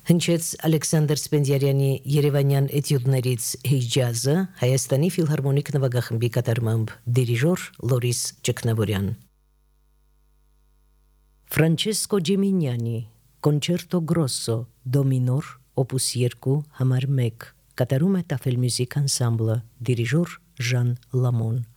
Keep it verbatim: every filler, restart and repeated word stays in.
Հնչեց Ալեքսանդր Սպենդիարյանի Երևանյան էտյուդներից Հեյջազը Հայաստանի ֆիլհարմոնիկ նվագախմբի կատարմամբ դիրիժոր Լորիս Ճգնավորյան Ֆրանչեսկո Ջեմինյանի Կոնչերտո գրոսո դո մինոր օպուս երկու համար մեկ կատարում է Տաֆել մյուզիկ անսամբլը դիրիժոր Ժան Լամոն